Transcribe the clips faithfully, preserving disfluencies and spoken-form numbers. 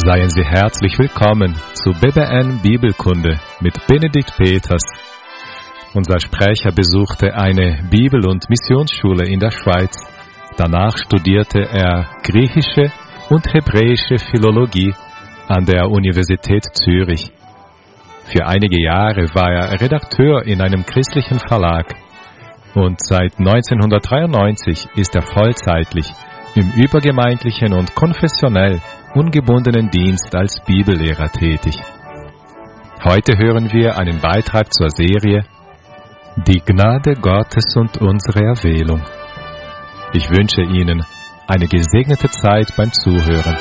Seien Sie herzlich willkommen zu B B N Bibelkunde mit Benedikt Peters. Unser Sprecher besuchte eine Bibel- und Missionsschule in der Schweiz. Danach studierte er griechische und hebräische Philologie an der Universität Zürich. Für einige Jahre war er Redakteur in einem christlichen Verlag und seit neunzehnhundertdreiundneunzig ist er vollzeitlich im übergemeindlichen und konfessionell ungebundenen Dienst als Bibellehrer tätig. Heute hören wir einen Beitrag zur Serie Die Gnade Gottes und unsere Erwählung. Ich wünsche Ihnen eine gesegnete Zeit beim Zuhören.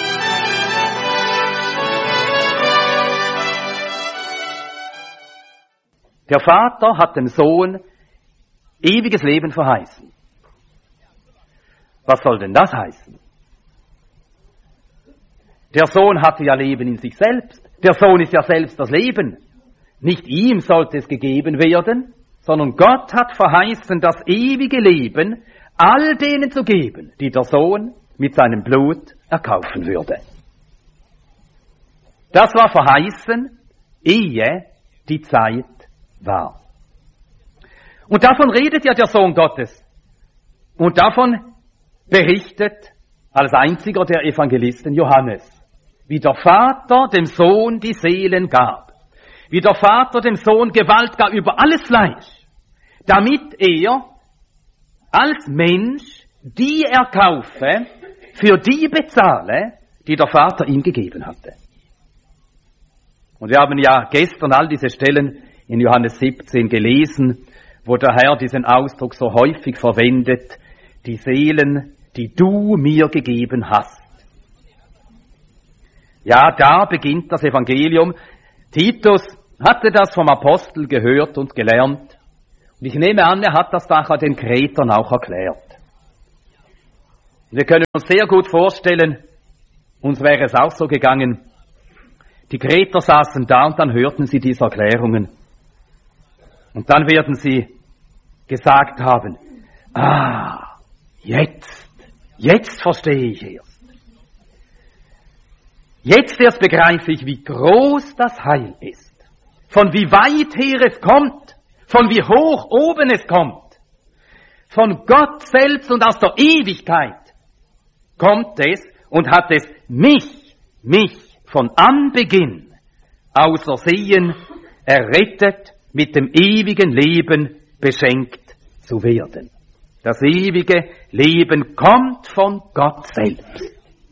Der Vater hat dem Sohn ewiges Leben verheißen. Was soll denn das heißen? Der Sohn hatte ja Leben in sich selbst. Der Sohn ist ja selbst das Leben. Nicht ihm sollte es gegeben werden, sondern Gott hat verheißen, das ewige Leben all denen zu geben, die der Sohn mit seinem Blut erkaufen würde. Das war verheißen, ehe die Zeit war. Und davon redet ja der Sohn Gottes. Und davon berichtet als einziger der Evangelisten Johannes, wie der Vater dem Sohn die Seelen gab, wie der Vater dem Sohn Gewalt gab über alles Fleisch, damit er als Mensch die erkaufe, für die bezahle, die der Vater ihm gegeben hatte. Und wir haben ja gestern all diese Stellen in Johannes siebzehn gelesen, wo der Herr diesen Ausdruck so häufig verwendet, die Seelen, die du mir gegeben hast. Ja, da beginnt das Evangelium. Titus hatte das vom Apostel gehört und gelernt. Und ich nehme an, er hat das nachher den Kretern auch erklärt. Wir können uns sehr gut vorstellen, uns wäre es auch so gegangen, die Kreter saßen da und dann hörten sie diese Erklärungen. Und dann werden sie gesagt haben, ah, jetzt, jetzt verstehe ich erst. Jetzt erst begreife ich, wie groß das Heil ist, von wie weit her es kommt, von wie hoch oben es kommt. Von Gott selbst und aus der Ewigkeit kommt es und hat es mich, mich von Anbeginn ausersehen, errettet, mit dem ewigen Leben beschenkt zu werden. Das ewige Leben kommt von Gott selbst.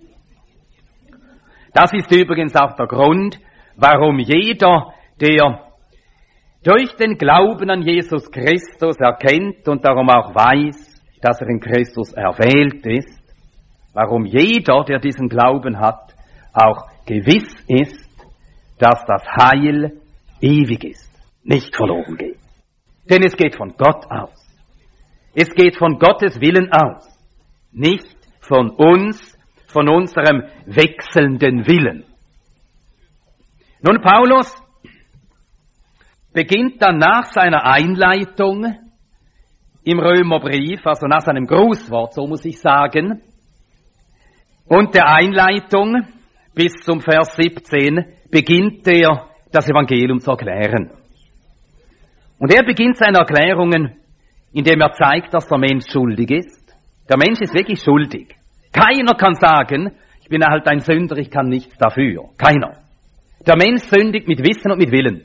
Das ist übrigens auch der Grund, warum jeder, der durch den Glauben an Jesus Christus erkennt und darum auch weiß, dass er in Christus erwählt ist, warum jeder, der diesen Glauben hat, auch gewiss ist, dass das Heil ewig ist, nicht verloren geht. Denn es geht von Gott aus. Es geht von Gottes Willen aus, nicht von uns, von unserem wechselnden Willen. Nun, Paulus beginnt dann nach seiner Einleitung im Römerbrief, also nach seinem Grußwort, so muss ich sagen, und der Einleitung bis zum Vers siebzehn beginnt er, das Evangelium zu erklären. Und er beginnt seine Erklärungen, indem er zeigt, dass der Mensch schuldig ist. Der Mensch ist wirklich schuldig. Keiner kann sagen, ich bin halt ein Sünder, ich kann nichts dafür. Keiner. Der Mensch sündigt mit Wissen und mit Willen.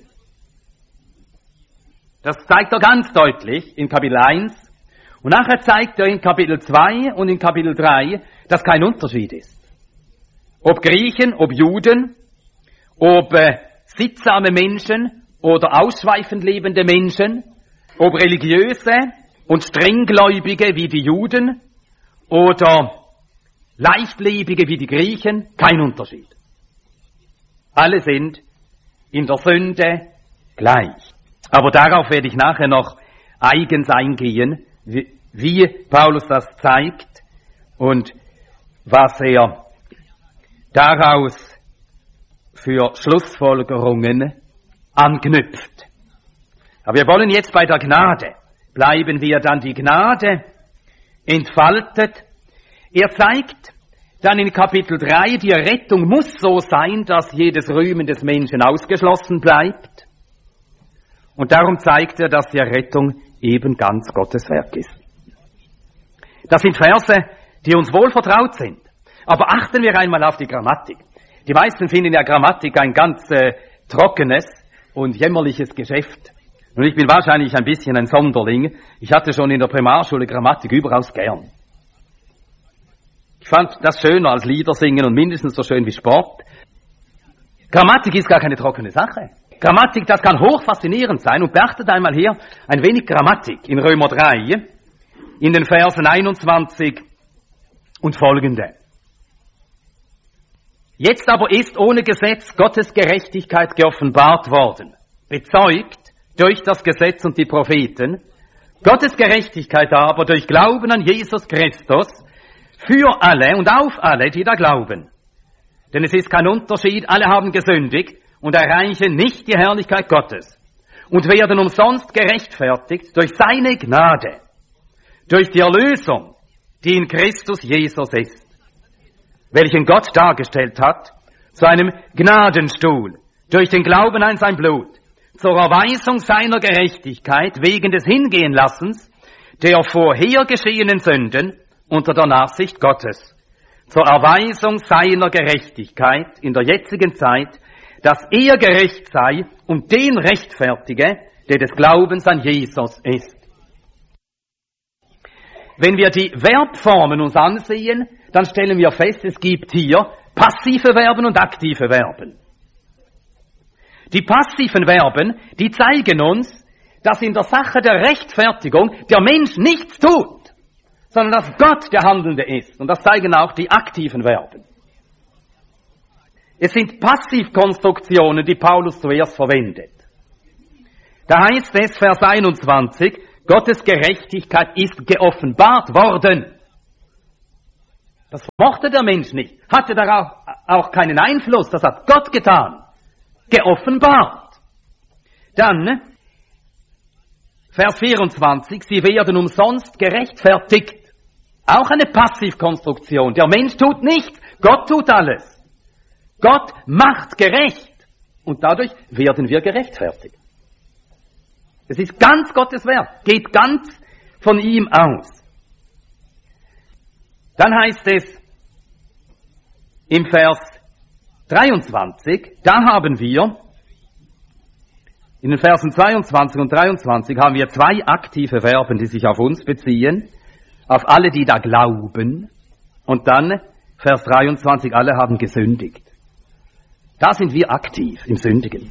Das zeigt er ganz deutlich in Kapitel eins. Und nachher zeigt er in Kapitel zwei und in Kapitel drei, dass kein Unterschied ist. Ob Griechen, ob Juden, ob äh, sittsame Menschen oder ausschweifend lebende Menschen, ob religiöse und strenggläubige wie die Juden oder leichtlebige wie die Griechen, kein Unterschied. Alle sind in der Sünde gleich. Aber darauf werde ich nachher noch eigens eingehen, wie, wie Paulus das zeigt und was er daraus für Schlussfolgerungen anknüpft. Aber wir wollen jetzt bei der Gnade bleiben, wie er dann die Gnade entfaltet. Er zeigt, Dann in Kapitel drei, die Rettung muss so sein, dass jedes Rühmen des Menschen ausgeschlossen bleibt. Und darum zeigt er, dass die Errettung eben ganz Gottes Werk ist. Das sind Verse, die uns wohl vertraut sind. Aber achten wir einmal auf die Grammatik. Die meisten finden ja Grammatik ein ganz äh, trockenes und jämmerliches Geschäft. Und ich bin wahrscheinlich ein bisschen ein Sonderling. Ich hatte schon in der Primarschule Grammatik überaus gern. Ich fand das schöner als Lieder singen und mindestens so schön wie Sport. Grammatik ist gar keine trockene Sache. Grammatik, das kann hochfaszinierend sein. Und beachtet einmal hier ein wenig Grammatik in Römer drei, in den Versen einundzwanzig und folgende. Jetzt aber ist ohne Gesetz Gottes Gerechtigkeit geoffenbart worden, bezeugt durch das Gesetz und die Propheten, Gottes Gerechtigkeit aber durch Glauben an Jesus Christus für alle und auf alle, die da glauben. Denn es ist kein Unterschied, alle haben gesündigt und erreichen nicht die Herrlichkeit Gottes und werden umsonst gerechtfertigt durch seine Gnade, durch die Erlösung, die in Christus Jesus ist, welchen Gott dargestellt hat, zu einem Gnadenstuhl, durch den Glauben an sein Blut, zur Erweisung seiner Gerechtigkeit wegen des Hingehenlassens der vorher geschehenen Sünden unter der Nachsicht Gottes, zur Erweisung seiner Gerechtigkeit in der jetzigen Zeit, dass er gerecht sei und den rechtfertige, der des Glaubens an Jesus ist. Wenn wir die Verbformen uns ansehen, dann stellen wir fest, es gibt hier passive Verben und aktive Verben. Die passiven Verben, die zeigen uns, dass in der Sache der Rechtfertigung der Mensch nichts tut, sondern dass Gott der Handelnde ist. Und das zeigen auch die aktiven Verben. Es sind Passivkonstruktionen, die Paulus zuerst verwendet. Da heißt es, Vers einundzwanzig, Gottes Gerechtigkeit ist geoffenbart worden. Das mochte der Mensch nicht, hatte darauf auch keinen Einfluss, das hat Gott getan. Geoffenbart. Dann, Vers vierundzwanzig, sie werden umsonst gerechtfertigt. Auch eine Passivkonstruktion. Der Mensch tut nichts, Gott tut alles. Gott macht gerecht. Und dadurch werden wir gerechtfertigt. Es ist ganz Gottes Werk, geht ganz von ihm aus. Dann heißt es im Vers dreiundzwanzig, da haben wir, in den Versen zweiundzwanzig und dreiundzwanzig haben wir zwei aktive Verben, die sich auf uns beziehen, auf alle, die da glauben. Und dann, Vers dreiundzwanzig, alle haben gesündigt. Da sind wir aktiv im Sündigen.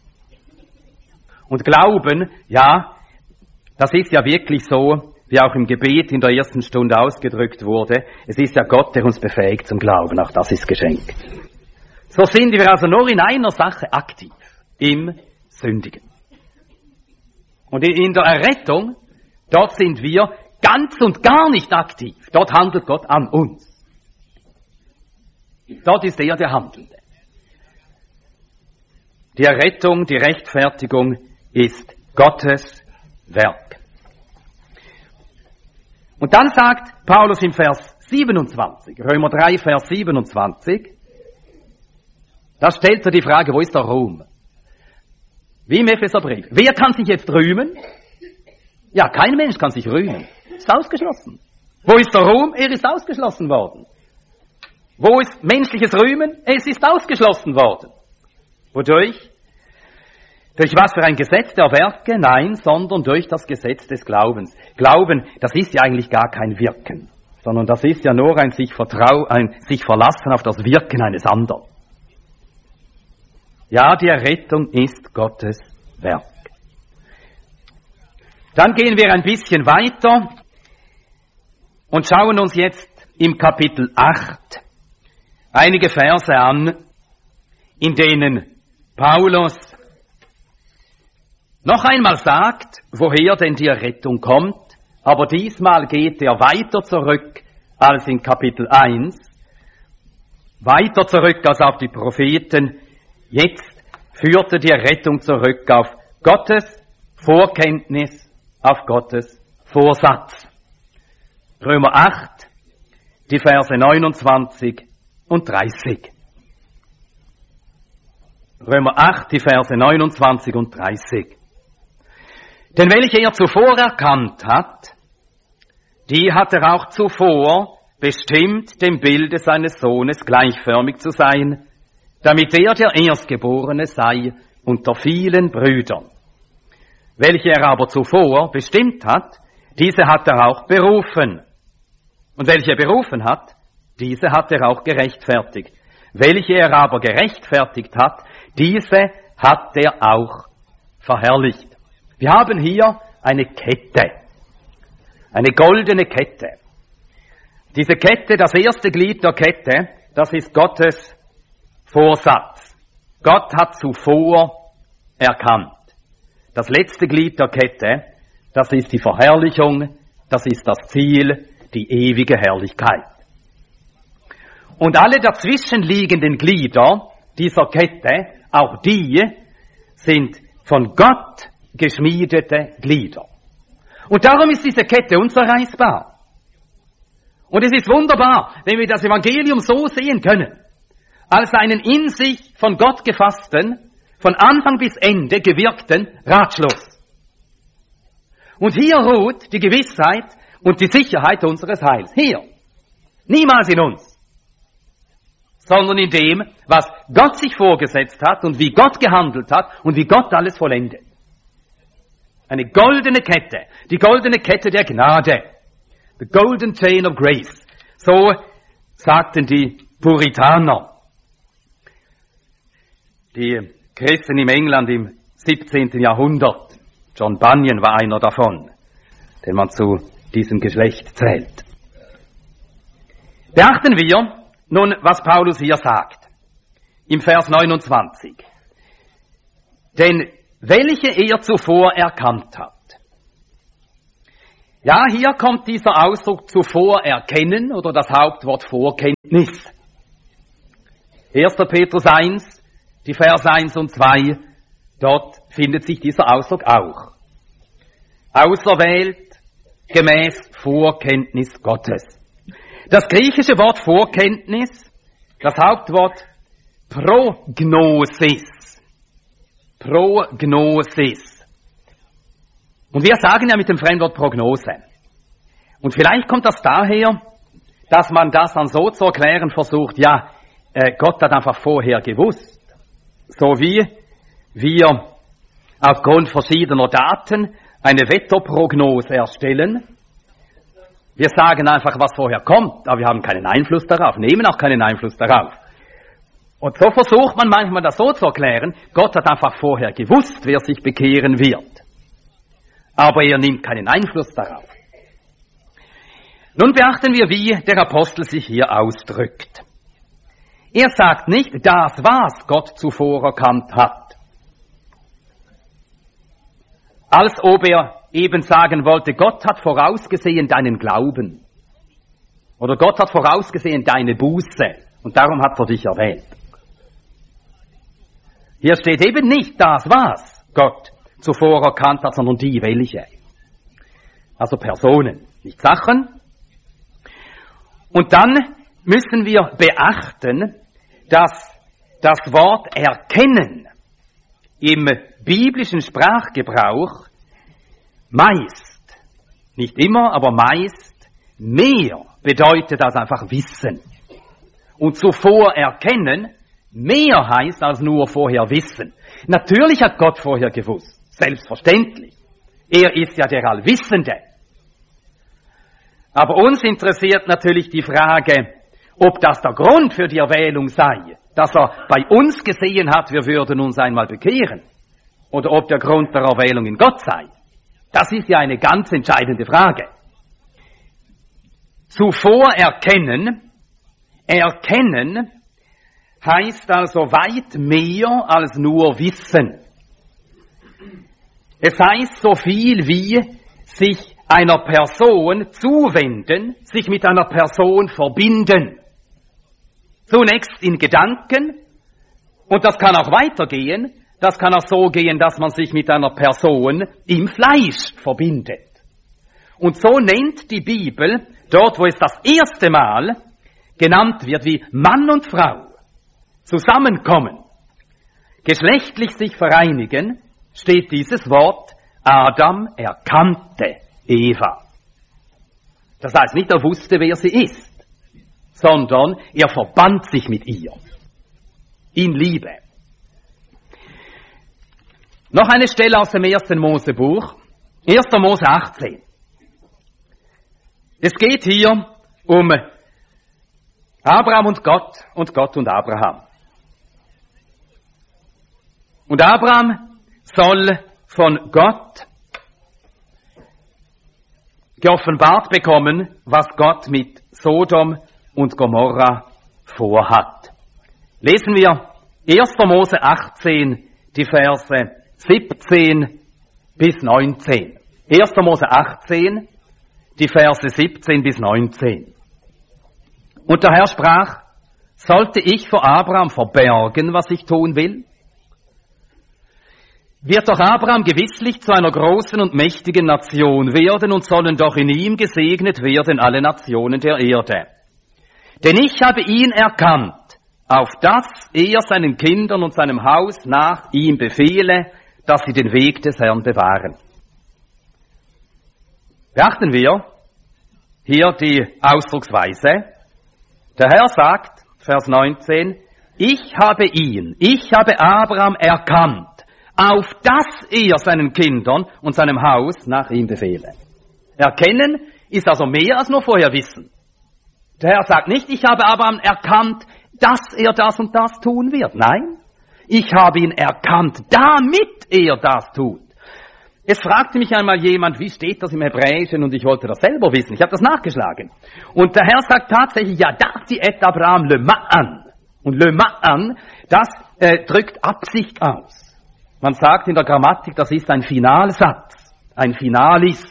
Und Glauben, ja, das ist ja wirklich so, wie auch im Gebet in der ersten Stunde ausgedrückt wurde, es ist ja Gott, der uns befähigt zum Glauben, auch das ist geschenkt. So sind wir also nur in einer Sache aktiv, im Sündigen. Und in der Errettung, dort sind wir ganz und gar nicht aktiv. Dort handelt Gott an uns. Dort ist er der Handelnde. Die Errettung, die Rechtfertigung ist Gottes Werk. Und dann sagt Paulus im Vers siebenundzwanzig, Römer drei, Vers siebenundzwanzig, da stellt er die Frage, wo ist der Ruhm? Wie im Epheserbrief. Wer kann sich jetzt rühmen? Ja, kein Mensch kann sich rühmen. Ist ausgeschlossen. Wo ist der Ruhm? Er ist ausgeschlossen worden. Wo ist menschliches Rühmen? Es ist ausgeschlossen worden. Wodurch? Durch was für ein Gesetz der Werke? Nein, sondern durch das Gesetz des Glaubens. Glauben, das ist ja eigentlich gar kein Wirken, sondern das ist ja nur ein sich, vertrau, ein sich verlassen auf das Wirken eines anderen. Ja, die Errettung ist Gottes Werk. Dann gehen wir ein bisschen weiter und schauen uns jetzt im Kapitel acht einige Verse an, in denen Paulus noch einmal sagt, woher denn die Errettung kommt, aber diesmal geht er weiter zurück als in Kapitel eins, weiter zurück als auf die Propheten. Jetzt führte die Errettung zurück auf Gottes Vorkenntnis, auf Gottes Vorsatz. Römer acht, die Verse neunundzwanzig und dreißig. Römer acht, die Verse neunundzwanzig und dreißig. Denn welche er zuvor erkannt hat, die hat er auch zuvor bestimmt, dem Bilde seines Sohnes gleichförmig zu sein, damit er der Erstgeborene sei unter vielen Brüdern. Welche er aber zuvor bestimmt hat, diese hat er auch berufen. Und welche er berufen hat, diese hat er auch gerechtfertigt. Welche er aber gerechtfertigt hat, diese hat er auch verherrlicht. Wir haben hier eine Kette, eine goldene Kette. Diese Kette, das erste Glied der Kette, das ist Gottes Vorsatz. Gott hat zuvor erkannt. Das letzte Glied der Kette, das ist die Verherrlichung, das ist das Ziel, die ewige Herrlichkeit. Und alle dazwischenliegenden Glieder dieser Kette, auch die, sind von Gott geschmiedete Glieder. Und darum ist diese Kette unzerreißbar. Und es ist wunderbar, wenn wir das Evangelium so sehen können, als einen in sich von Gott gefassten, von Anfang bis Ende gewirkten Ratschluss. Und hier ruht die Gewissheit und die Sicherheit unseres Heils. Hier. Niemals in uns. Sondern in dem, was Gott sich vorgesetzt hat und wie Gott gehandelt hat und wie Gott alles vollendet. Eine goldene Kette, die goldene Kette der Gnade. The golden chain of grace. So sagten die Puritaner. Die Christen im England im siebzehnten Jahrhundert. John Bunyan war einer davon, den man zu diesem Geschlecht zählt. Beachten wir nun, was Paulus hier sagt. Im Vers neunundzwanzig. Denn welche er zuvor erkannt hat. Ja, hier kommt dieser Ausdruck zuvor erkennen oder das Hauptwort Vorkenntnis. erster Petrus eins, die Vers eins und zwei, dort findet sich dieser Ausdruck auch. Auserwählt gemäß Vorkenntnis Gottes. Das griechische Wort Vorkenntnis, das Hauptwort Prognosis. Prognosis. Und wir sagen ja mit dem Fremdwort Prognose. Und vielleicht kommt das daher, dass man das dann so zu erklären versucht, ja, äh, Gott hat einfach vorher gewusst. So wie wir aufgrund verschiedener Daten eine Wetterprognose erstellen. Wir sagen einfach, was vorher kommt, aber wir haben keinen Einfluss darauf, nehmen auch keinen Einfluss darauf. Und so versucht man manchmal das so zu erklären, Gott hat einfach vorher gewusst, wer sich bekehren wird. Aber er nimmt keinen Einfluss darauf. Nun beachten wir, wie der Apostel sich hier ausdrückt. Er sagt nicht, das, was Gott zuvor erkannt hat. Als ob er eben sagen wollte, Gott hat vorausgesehen deinen Glauben. Oder Gott hat vorausgesehen deine Buße. Und darum hat er dich erwählt. Hier steht eben nicht das, was Gott zuvor erkannt hat, sondern die, welche. Also Personen, nicht Sachen. Und dann müssen wir beachten, dass das Wort erkennen im biblischen Sprachgebrauch meist, nicht immer, aber meist mehr bedeutet als einfach wissen. Und zuvor erkennen mehr heißt als nur vorher wissen. Natürlich hat Gott vorher gewusst, selbstverständlich. Er ist ja der Allwissende. Aber uns interessiert natürlich die Frage, ob das der Grund für die Erwählung sei, dass er bei uns gesehen hat, wir würden uns einmal bekehren, oder ob der Grund der Erwählung in Gott sei. Das ist ja eine ganz entscheidende Frage. Zuvor erkennen, erkennen heißt also weit mehr als nur wissen. Es heißt so viel wie sich einer Person zuwenden, sich mit einer Person verbinden. Zunächst in Gedanken, und das kann auch weitergehen, das kann auch so gehen, dass man sich mit einer Person im Fleisch verbindet. Und so nennt die Bibel dort wo es das erste Mal genannt wird, wie Mann und Frau zusammenkommen, geschlechtlich sich vereinigen, steht dieses Wort, Adam erkannte Eva. Das heißt nicht, er wusste, wer sie ist, sondern er verband sich mit ihr in Liebe. Noch eine Stelle aus dem ersten Mosebuch, erster Mose achtzehn. Es geht hier um Abraham und Gott und Gott und Abraham. Und Abraham soll von Gott geoffenbart bekommen, was Gott mit Sodom und Gomorra vorhat. Lesen wir erster Mose achtzehn, die Verse siebzehn bis neunzehn. erster Mose achtzehn, die Verse siebzehn bis neunzehn. Und der Herr sprach, sollte ich vor Abraham verbergen, was ich tun will? Wird doch Abraham gewisslich zu einer großen und mächtigen Nation werden und sollen doch in ihm gesegnet werden alle Nationen der Erde. Denn ich habe ihn erkannt, auf dass er seinen Kindern und seinem Haus nach ihm befehle, dass sie den Weg des Herrn bewahren. Beachten wir hier die Ausdrucksweise. Der Herr sagt, Vers neunzehn, ich habe ihn, ich habe Abraham erkannt, auf dass er seinen Kindern und seinem Haus nach ihm befehle. Erkennen ist also mehr als nur vorher wissen. Der Herr sagt nicht, ich habe Abraham erkannt, dass er das und das tun wird. Nein, ich habe ihn erkannt, damit er das tut. Es fragte mich einmal jemand, wie steht das im Hebräischen, und ich wollte das selber wissen. Ich habe das nachgeschlagen. Und der Herr sagt tatsächlich, ja, dati et Abraham le ma'an. Und le ma'an, das äh, drückt Absicht aus. Man sagt in der Grammatik, das ist ein Finalsatz, ein Finalis.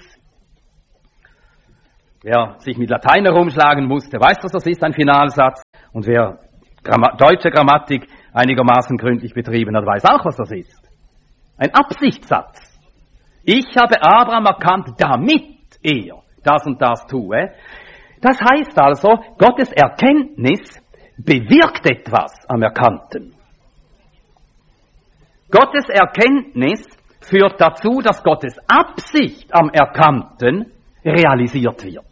Wer sich mit Latein herumschlagen musste, weiß, dass das ist, ein Finalsatz. Und wer Gram- deutsche Grammatik einigermaßen gründlich betrieben hat, weiß auch, was das ist. Ein Absichtssatz. Ich habe Abraham erkannt, damit er das und das tue. Das heißt also, Gottes Erkenntnis bewirkt etwas am Erkannten. Gottes Erkenntnis führt dazu, dass Gottes Absicht am Erkannten realisiert wird.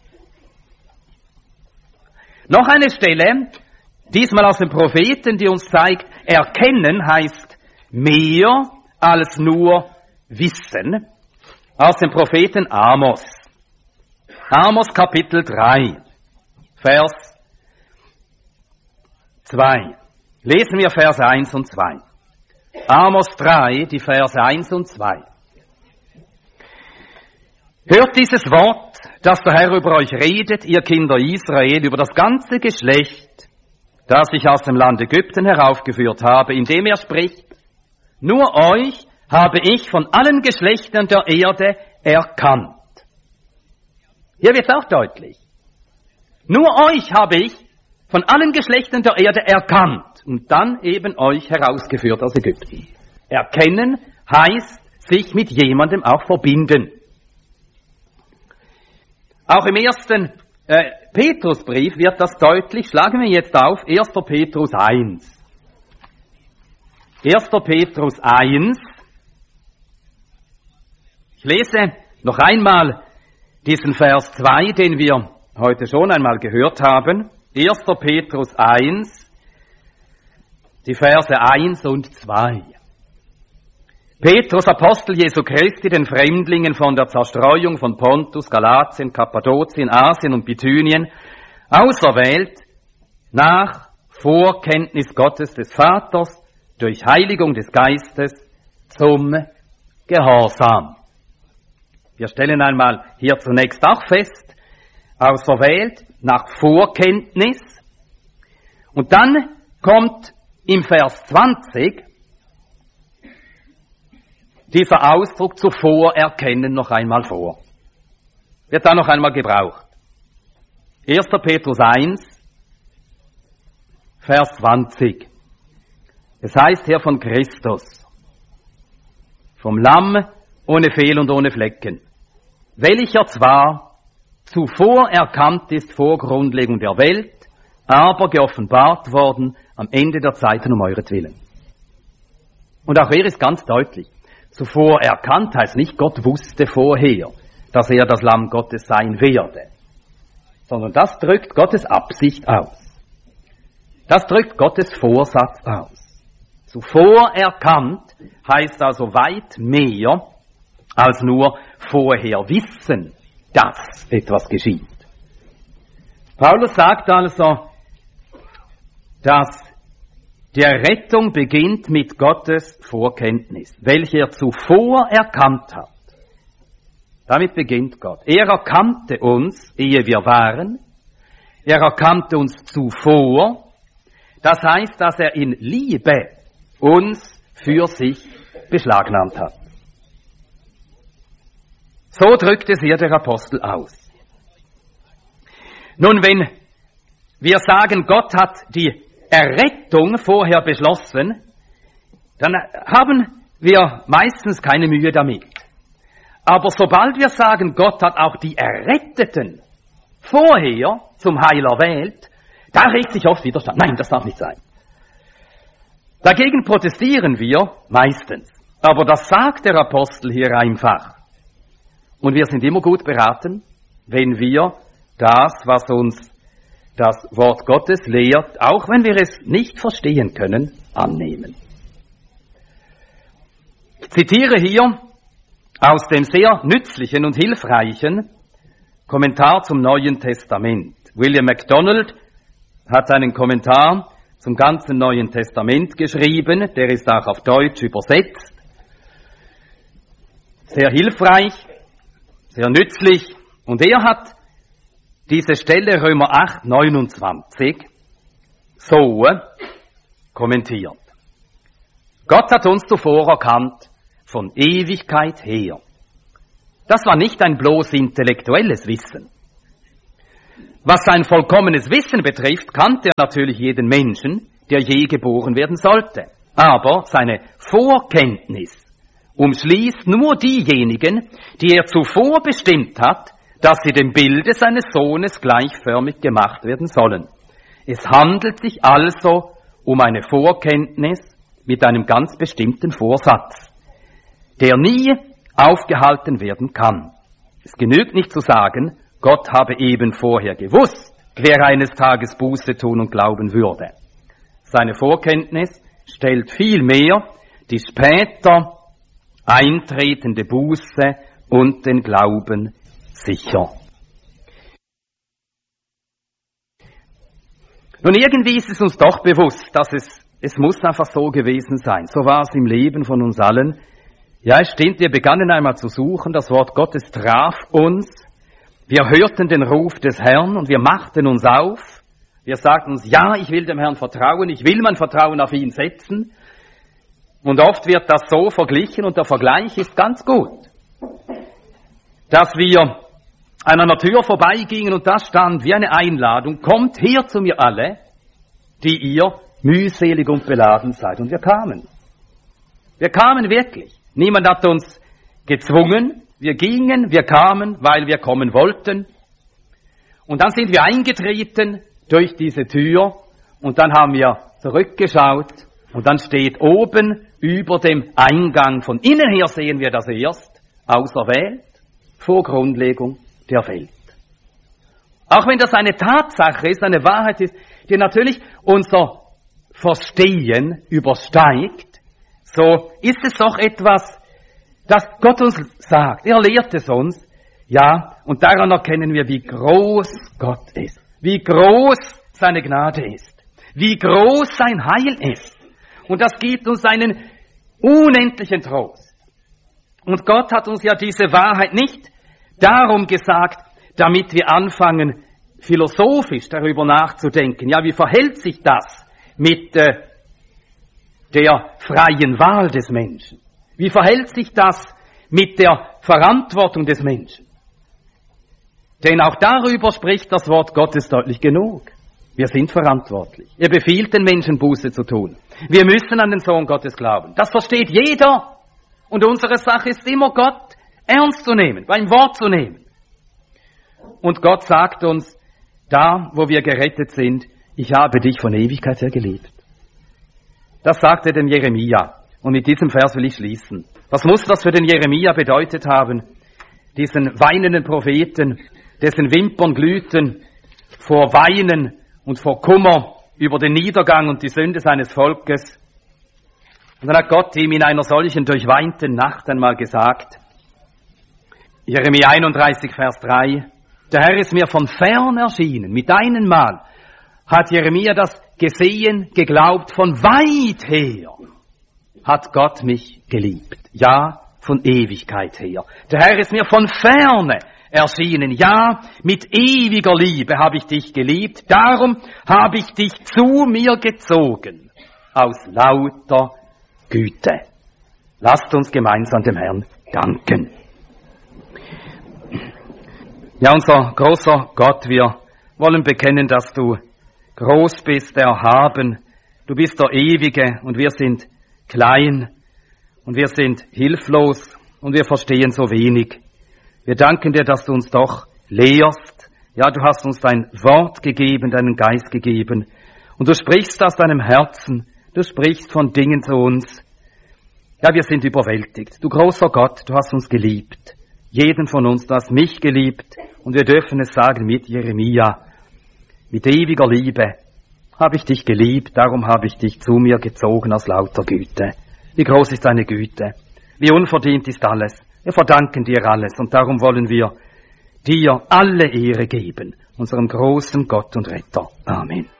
Noch eine Stelle, diesmal aus dem Propheten, die uns zeigt, erkennen heißt mehr als nur wissen, aus dem Propheten Amos. Amos Kapitel drei, Vers zwei. Lesen wir Vers eins und zwei. Amos drei, die Verse eins und zwei. Hört dieses Wort, das der Herr über euch redet, ihr Kinder Israel, über das ganze Geschlecht, das ich aus dem Land Ägypten heraufgeführt habe, indem er spricht, nur euch habe ich von allen Geschlechtern der Erde erkannt. Hier wird es auch deutlich. Nur euch habe ich von allen Geschlechtern der Erde erkannt und dann eben euch herausgeführt aus Ägypten. Erkennen heißt sich mit jemandem auch verbinden. Auch im ersten äh, Petrusbrief wird das deutlich. Schlagen wir jetzt auf, erster Petrus eins. erster Petrus eins. Ich lese noch einmal diesen Vers zwei, den wir heute schon einmal gehört haben. erster Petrus eins, die Verse eins und zwei. Petrus, Apostel Jesu Christi, den Fremdlingen von der Zerstreuung von Pontus, Galatien, Kappadokien, Asien und Bithynien, auserwählt nach Vorkenntnis Gottes des Vaters, durch Heiligung des Geistes zum Gehorsam. Wir stellen einmal hier zunächst auch fest, auserwählt nach Vorkenntnis. Und dann kommt im Vers zwanzig dieser Ausdruck zuvor erkennen noch einmal vor. Wird da noch einmal gebraucht. erster Petrus eins, Vers zwanzig. Es heißt hier von Christus, vom Lamm ohne Fehl und ohne Flecken, welcher zwar zuvor erkannt ist vor Grundlegung der Welt, aber geoffenbart worden am Ende der Zeiten um euretwillen. Und auch er ist ganz deutlich. Zuvor erkannt heißt nicht, Gott wusste vorher, dass er das Lamm Gottes sein werde, sondern das drückt Gottes Absicht aus. Das drückt Gottes Vorsatz aus. Zuvor erkannt heißt also weit mehr als nur vorher wissen, dass etwas geschieht. Paulus sagt also, dass der Rettung beginnt mit Gottes Vorkenntnis, welche er zuvor erkannt hat. Damit beginnt Gott. Er erkannte uns, ehe wir waren. Er erkannte uns zuvor. Das heißt, dass er in Liebe uns für sich beschlagnahmt hat. So drückt es hier der Apostel aus. Nun, wenn wir sagen, Gott hat die Errettung vorher beschlossen, dann haben wir meistens keine Mühe damit. Aber sobald wir sagen, Gott hat auch die Erretteten vorher zum Heil erwählt, da regt sich oft Widerstand. Nein, das darf nicht sein. Dagegen protestieren wir meistens. Aber das sagt der Apostel hier einfach. Und wir sind immer gut beraten, wenn wir das, was uns das Wort Gottes lehrt, auch wenn wir es nicht verstehen können, annehmen. Ich zitiere hier aus dem sehr nützlichen und hilfreichen Kommentar zum Neuen Testament. William MacDonald hat einen Kommentar zum ganzen Neuen Testament geschrieben, der ist auch auf Deutsch übersetzt. Sehr hilfreich, sehr nützlich, und er hat diese Stelle Römer acht, neunundzwanzig so kommentiert. Gott hat uns zuvor erkannt, von Ewigkeit her. Das war nicht ein bloß intellektuelles Wissen. Was sein vollkommenes Wissen betrifft, kannte er natürlich jeden Menschen, der je geboren werden sollte. Aber seine Vorkenntnis umschließt nur diejenigen, die er zuvor bestimmt hat, dass sie dem Bilde seines Sohnes gleichförmig gemacht werden sollen. Es handelt sich also um eine Vorkenntnis mit einem ganz bestimmten Vorsatz, der nie aufgehalten werden kann. Es genügt nicht zu sagen, Gott habe eben vorher gewusst, wer eines Tages Buße tun und glauben würde. Seine Vorkenntnis stellt vielmehr die später eintretende Buße und den Glauben sicher. Nun, irgendwie ist es uns doch bewusst, dass es, es muss einfach so gewesen sein. So war es im Leben von uns allen. Ja, es stimmt, wir begannen einmal zu suchen, das Wort Gottes traf uns. Wir hörten den Ruf des Herrn und wir machten uns auf. Wir sagten uns, ja, ich will dem Herrn vertrauen, ich will mein Vertrauen auf ihn setzen. Und oft wird das so verglichen, und der Vergleich ist ganz gut, dass wir an einer Tür vorbeigingen und da stand wie eine Einladung, kommt her zu mir alle, die ihr mühselig und beladen seid. Und wir kamen. Wir kamen wirklich. Niemand hat uns gezwungen. Wir gingen, wir kamen, weil wir kommen wollten. Und dann sind wir eingetreten durch diese Tür und dann haben wir zurückgeschaut und dann steht oben über dem Eingang, von innen her sehen wir das erst, auserwählt vor Grundlegung der Welt. Auch wenn das eine Tatsache ist, eine Wahrheit ist, die natürlich unser Verstehen übersteigt, so ist es doch etwas, das Gott uns sagt. Er lehrt es uns, ja, und daran erkennen wir, wie groß Gott ist, wie groß seine Gnade ist, wie groß sein Heil ist. Und das gibt uns einen unendlichen Trost. Und Gott hat uns ja diese Wahrheit nicht darum gesagt, damit wir anfangen, philosophisch darüber nachzudenken. Ja, wie verhält sich das mit äh, der freien Wahl des Menschen? Wie verhält sich das mit der Verantwortung des Menschen? Denn auch darüber spricht das Wort Gottes deutlich genug. Wir sind verantwortlich. Er befiehlt den Menschen, Buße zu tun. Wir müssen an den Sohn Gottes glauben. Das versteht jeder. Und unsere Sache ist immer, Gott ernst zu nehmen, beim Wort zu nehmen. Und Gott sagt uns, da, wo wir gerettet sind, ich habe dich von Ewigkeit her geliebt. Das sagt er dem Jeremia. Und mit diesem Vers will ich schließen. Was muss das für den Jeremia bedeutet haben? Diesen weinenden Propheten, dessen Wimpern glühten vor Weinen und vor Kummer über den Niedergang und die Sünde seines Volkes. Und dann hat Gott ihm in einer solchen durchweinten Nacht einmal gesagt, Jeremia einunddreißig, Vers drei, der Herr ist mir von fern erschienen, mit einem Mal hat Jeremia das gesehen, geglaubt, von weit her hat Gott mich geliebt. Ja, von Ewigkeit her. Der Herr ist mir von ferne erschienen. Ja, mit ewiger Liebe habe ich dich geliebt. Darum habe ich dich zu mir gezogen. Aus lauter Güte. Lasst uns gemeinsam dem Herrn danken. Ja, unser großer Gott, wir wollen bekennen, dass du groß bist, erhaben. Du bist der Ewige und wir sind klein und wir sind hilflos und wir verstehen so wenig. Wir danken dir, dass du uns doch lehrst. Ja, du hast uns dein Wort gegeben, deinen Geist gegeben. Und du sprichst aus deinem Herzen. Du sprichst von Dingen zu uns. Ja, wir sind überwältigt. Du großer Gott, du hast uns geliebt. Jeden von uns, du hast mich geliebt. Und wir dürfen es sagen mit Jeremia. Mit ewiger Liebe habe ich dich geliebt, darum habe ich dich zu mir gezogen aus lauter Güte. Wie groß ist deine Güte? Wie unverdient ist alles? Wir verdanken dir alles und darum wollen wir dir alle Ehre geben, unserem großen Gott und Retter. Amen.